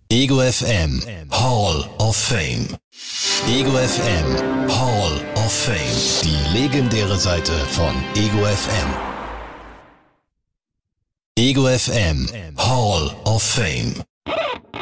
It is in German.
Ego FM Hall of Fame. Ego FM Hall of Fame. Die legendäre Seite von Ego FM. Ego FM Hall of Fame.